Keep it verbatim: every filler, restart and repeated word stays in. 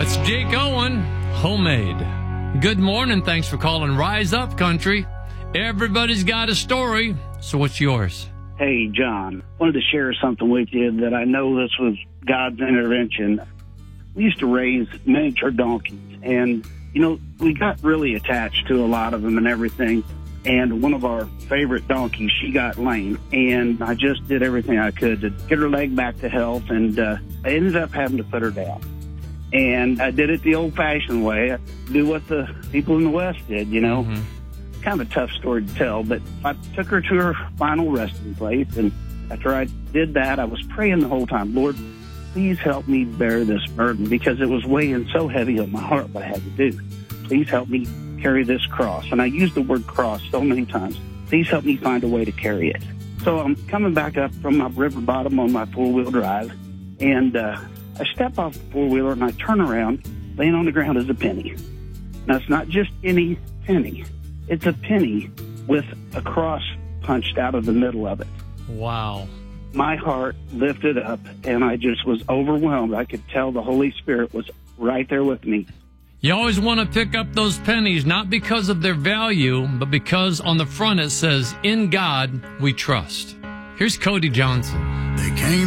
That's Jake Owen, Homemade. Good morning. Thanks for calling Rise Up Country. Everybody's got a story, so what's yours? Hey, John. Wanted to share something with you that I know this was God's intervention. We used to raise miniature donkeys, and, you know, we got really attached to a lot of them and everything. And one of our favorite donkeys, she got lame, and I just did everything I could to get her leg back to health, and uh, I ended up having to put her down. And I did it the old-fashioned way. I do what the people in the West did, you know. Mm-hmm. Kind of a tough story to tell, but I took her to her final resting place, and after I did that, I was praying the whole time, Lord, please help me bear this burden, because it was weighing so heavy on my heart what I had to do. Please help me carry this cross. And I used the word cross so many times. Please help me find a way to carry it. So I'm coming back up from my river bottom on my four-wheel drive, and uh, I step off the four-wheeler, and I turn around. Laying on the ground is a penny. Now, it's not just any penny. It's a penny with a cross punched out of the middle of it. Wow. My heart lifted up, and I just was overwhelmed. I could tell the Holy Spirit was right there with me. You always want to pick up those pennies, not because of their value, but because on the front it says, "In God we trust." Here's Cody Johnson. They came